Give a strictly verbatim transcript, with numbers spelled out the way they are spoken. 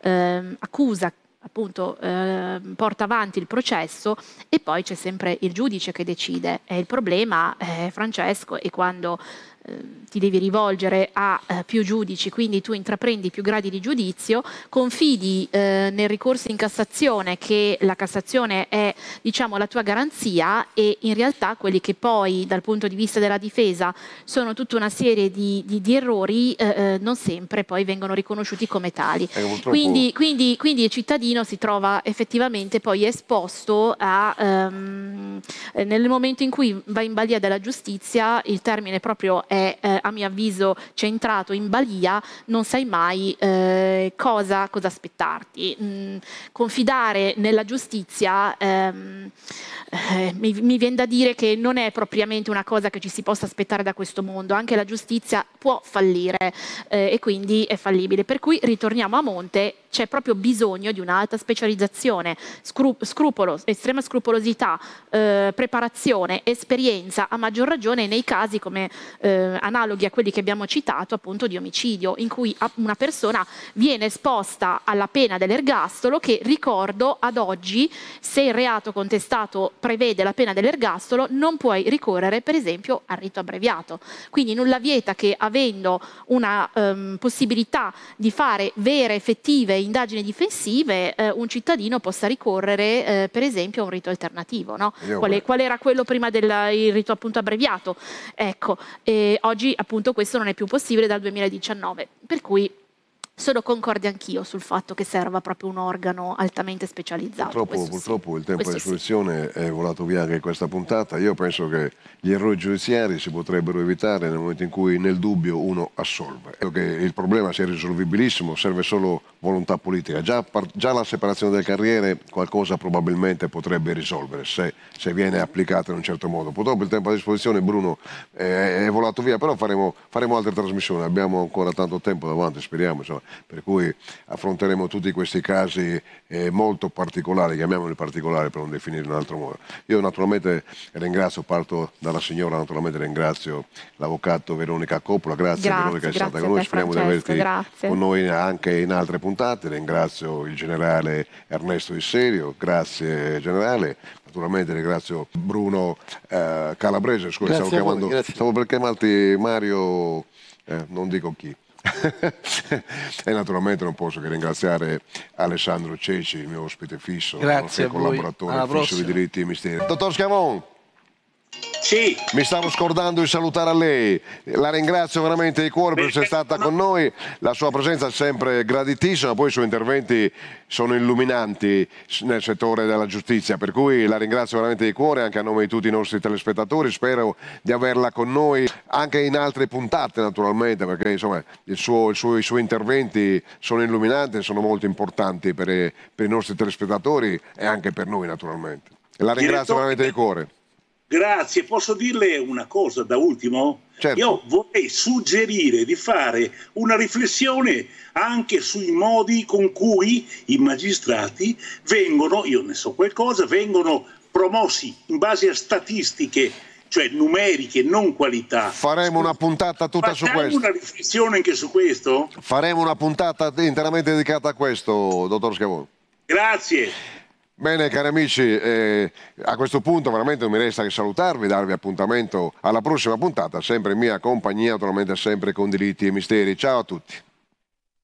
ehm, accusa, appunto eh, porta avanti il processo, e poi c'è sempre il giudice che decide. E il problema, eh, Francesco, è quando eh, ti devi rivolgere a eh, più giudici, quindi tu intraprendi più gradi di giudizio, confidi eh, nel ricorso in Cassazione, che la Cassazione è, diciamo, la tua garanzia, e in realtà quelli che poi dal punto di vista della difesa sono tutta una serie di, di, di errori, eh, eh, non sempre poi vengono riconosciuti come tali. Eh, purtroppo... quindi, quindi, quindi il cittadino si trova effettivamente poi esposto a, um, nel momento in cui va in balia della giustizia, il termine proprio è eh, a mio avviso centrato in balia, non sai mai eh, cosa, cosa aspettarti. Mm, confidare nella giustizia ehm, eh, mi, mi viene da dire che non è propriamente una cosa che ci si possa aspettare da questo mondo. Anche la giustizia può fallire eh, e quindi è fallibile, per cui ritorniamo a monte. C'è proprio bisogno di un'alta specializzazione, scru scrupolo, estrema scrupolosità, eh, preparazione, esperienza, a maggior ragione nei casi come eh, analoghi a quelli che abbiamo citato, appunto di omicidio, in cui una persona viene esposta alla pena dell'ergastolo, che, ricordo, ad oggi, se il reato contestato prevede la pena dell'ergastolo, non puoi ricorrere per esempio al rito abbreviato. Quindi nulla vieta che, avendo una um, possibilità di fare vere, effettive indagini difensive, eh, un cittadino possa ricorrere eh, per esempio a un rito alternativo, no? Qual, qual era quello prima del rito appunto abbreviato? Ecco, eh, oggi appunto questo non è più possibile dal duemiladiciannove, per cui sono concorde anch'io sul fatto che serva proprio un organo altamente specializzato. Purtroppo, purtroppo sì. il tempo a Questo disposizione sì. È volato via anche questa puntata. Io penso che gli errori giudiziari si potrebbero evitare nel momento in cui nel dubbio uno assolve. Credo che il problema sia risolvibilissimo, serve solo volontà politica. Già, già la separazione delle carriere qualcosa probabilmente potrebbe risolvere se, se viene applicata in un certo modo. Purtroppo il tempo a disposizione, Bruno, è, è volato via, però faremo, faremo altre trasmissioni, abbiamo ancora tanto tempo davanti, speriamo, insomma. Per cui affronteremo tutti questi casi eh, molto particolari, chiamiamoli particolari per non definire in un altro modo. Io naturalmente ringrazio, parto dalla signora, naturalmente ringrazio l'avvocato Veronica Coppola, grazie, grazie Veronica, è stata con noi, speriamo Francesco, di averti grazie. Con noi anche in altre puntate, ringrazio il generale Ernesto Isserio, grazie generale. Naturalmente ringrazio Bruno eh, Calabrese, scusa, stavo, chiamando, stavo per chiamarti Mario, eh, non dico chi. E naturalmente non posso che ringraziare Alessandro Ceci, il mio ospite fisso, grazie, nonché collaboratore fisso di Diritti e Misteri. Dottor Schiavon, sì. Mi stavo scordando di salutare a lei, la ringrazio veramente di cuore per essere stata con noi, la sua presenza è sempre graditissima, poi i suoi interventi sono illuminanti nel settore della giustizia, per cui la ringrazio veramente di cuore anche a nome di tutti i nostri telespettatori, spero di averla con noi anche in altre puntate naturalmente, perché insomma il suo, il suo, i suoi interventi sono illuminanti, sono molto importanti per, per i nostri telespettatori e anche per noi naturalmente. La ringrazio veramente di cuore. Grazie, posso dirle una cosa da ultimo? Certo. Io vorrei suggerire di fare una riflessione anche sui modi con cui i magistrati vengono, io ne so qualcosa, vengono promossi in base a statistiche, cioè numeriche, non qualità. Faremo una puntata tutta su questo. Facciamo una riflessione anche su questo? Faremo una puntata interamente dedicata a questo, dottor Schiavone. Grazie. Bene cari amici, eh, a questo punto veramente non mi resta che salutarvi, darvi appuntamento alla prossima puntata, sempre in mia compagnia, naturalmente sempre con Diritti e Misteri. Ciao a tutti.